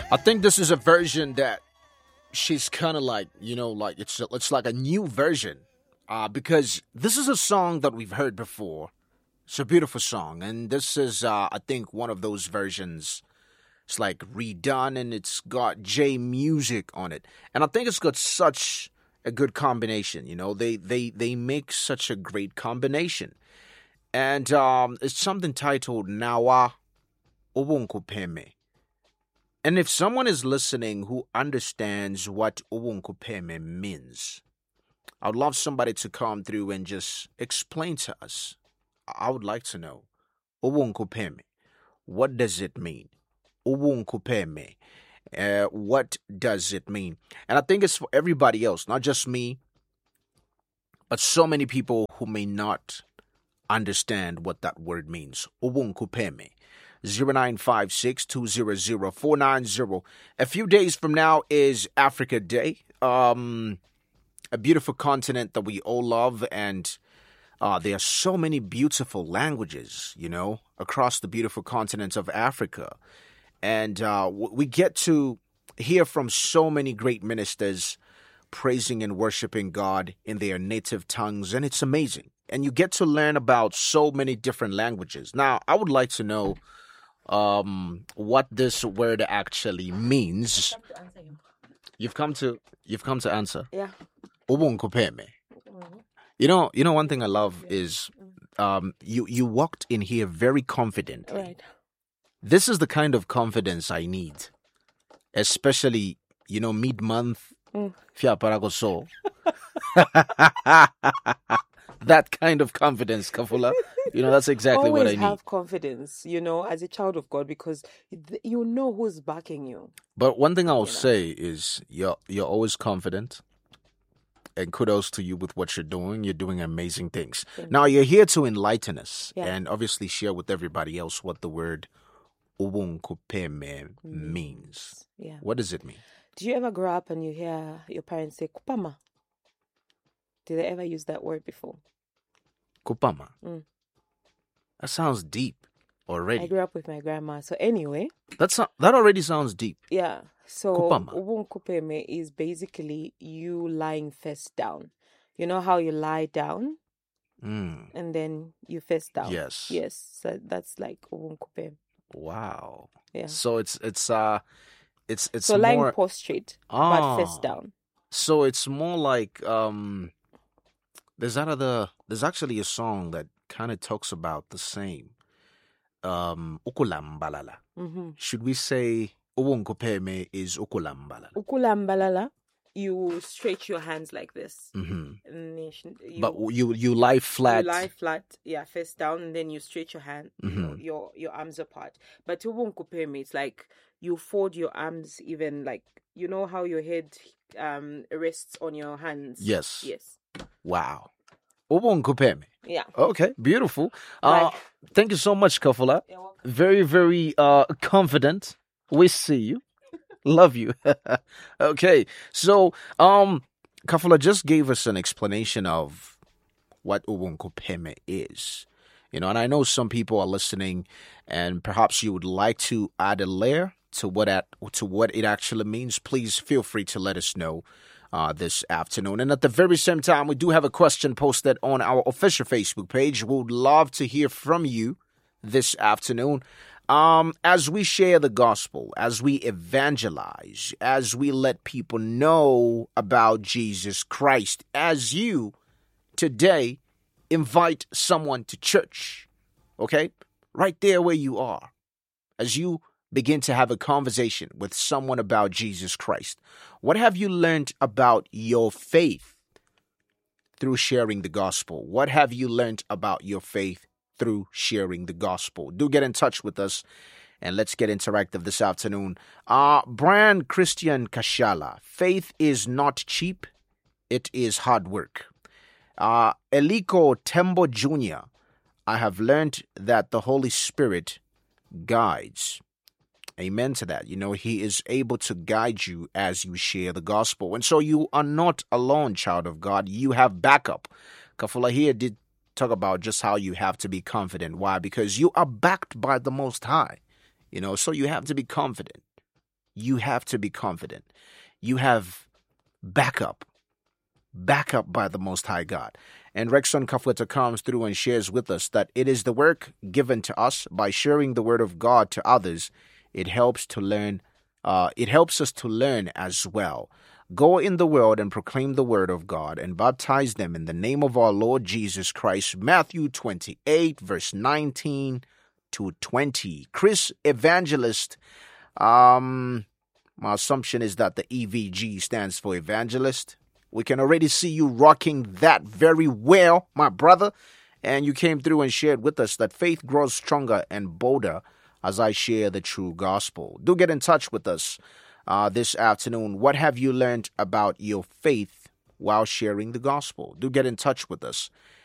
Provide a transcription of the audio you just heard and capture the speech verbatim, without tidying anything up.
I think this is a version that she's kind of like, you know, like it's it's like a new version, uh, because this is a song that we've heard before. It's a beautiful song, and this is, uh, I think, one of those versions. It's like redone, and it's got J music on it, and I think it's got such a good combination. You know, they they they make such a great combination, and um, it's something titled "Nawa Obunkupeme." And if someone is listening who understands what Obunkupeme means, I would love somebody to come through and just explain to us. I would like to know, Obunkupeme, what does it mean? Obunkupeme, uh, what does it mean? And I think it's for everybody else, not just me, but so many people who may not understand what that word means. Obunkupeme. zero nine five six, two zero zero, four nine zero. A few days from now is Africa Day, um, a beautiful continent that we all love, and uh, there are so many beautiful languages, you know, across the beautiful continent of Africa. And uh, we get to hear from so many great ministers praising and worshiping God in their native tongues, and it's amazing. And you get to learn about so many different languages. Now, I would like to know um what this word actually means. You've come to you've come to answer. Yeah. Obunkupeme. You know, you know one thing I love is um you you walked in here very confident. Right. This is the kind of confidence I need, especially, you know, mid-month. Mm. Fia paragoso. That kind of confidence, Kafula. You know, that's exactly Always what I need. have confidence, you know, as a child of God, because th- you know who's backing you. But one thing I will You know. say is you're you're always confident, and kudos to you with what you're doing. You're doing amazing things. Thank Now you're here to enlighten us Yeah. and obviously share with everybody else what the word Obunkupeme means. Yeah. What does it mean? Do you ever grow up and you hear your parents say kupama? Did they ever use that word before? Kupama. Mm. That sounds deep I already. grew up with my grandma. So anyway, That's not, that already sounds deep. yeah. So Kupama. ubunkupeme is basically you lying face down. You know how you lie down Mm. and then you face down? Yes. Yes. So that's like ubunkupeme. Wow. Yeah. So it's it's uh it's it's So lying more prostrate, but face ah. down. So it's more like um there's that other there's actually a song that kind of talks about the same. Um Ukulambalala. Mm-hmm. Should we say Obunkupeme is Ukulambalala? Ukulambalala, you stretch your hands like this. Mm-hmm. And then you, you- But you you lie flat. You lie flat, yeah, face down, and then you stretch your hand, your, Mhm. your your arms apart. But ubunkupeme, it's like you fold your arms even, like, you know how your head um rests on your hands. Yes. Yes. Wow. Obunkupeme. Yeah. Okay, beautiful. Uh, Like- thank you so much, Kafula. You're welcome. Very, very uh confident. We see you. Love you. Okay. So, um, Kafula just gave us an explanation of what Obunkupeme is. You know, and I know some people are listening, and perhaps you would like to add a layer to what at, to what it actually means. Please feel free to let us know uh, this afternoon. And at the very same time, we do have a question posted on our official Facebook page. We would love to hear from you this afternoon. Um, as we share the gospel, as we evangelize, as we let people know about Jesus Christ, as you today invite someone to church, okay? Right there where you are, as you begin to have a conversation with someone about Jesus Christ, what have you learned about your faith through sharing the gospel? What have you learned about your faith through sharing the gospel? Do get in touch with us, and let's get interactive this afternoon. Uh, Brian Christian Kashala, faith is not cheap, it is hard work. Uh, Eliko Tembo Junior, I have learned that the Holy Spirit guides. Amen to that. You know, he is able to guide you as you share the gospel. And so you are not alone, child of God. You have backup. Kafula here did talk about just how you have to be confident. Why? Because you are backed by the Most High. You know, so you have to be confident. you have to be confident. You have backup, backup by the Most High God. And Rexon Kafleta comes through and shares with us that it is the work given to us by sharing the word of God to others. It helps to learn. Uh, it helps us to learn as well. Go in the world and proclaim the word of God and baptize them in the name of our Lord Jesus Christ. Matthew twenty-eight, verse nineteen to twenty. Chris Evangelist. Um, my assumption is that the E V G stands for evangelist. We can already see you rocking that very well, my brother. And you came through and shared with us that faith grows stronger and bolder as I share the true gospel. Do get in touch with us uh, this afternoon. What have you learned about your faith while sharing the gospel? Do get in touch with us.